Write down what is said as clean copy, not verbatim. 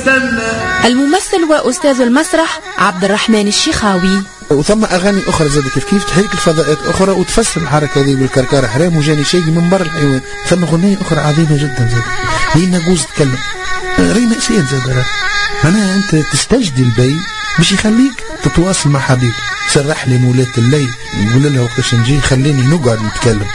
استنى. الممثل وأستاذ المسرح عبد الرحمن الشيخاوي. وثم أغاني أخرى زاد كيف تحرك الفضاءات أخرى وتفسر الحركة هذه بالكركار حرام وجاني شيء من برا الحيوان. ثم أغنية أخرى عظيمة جدا زاد هي ناقوز تتكلم غير مأسية زاد. معناها أنت تستجدي البي باش يخليك تتواصل مع حبيب. سرح لي مولات الليل نقول لها وقتاش نجي خليني نقعد نتكلم.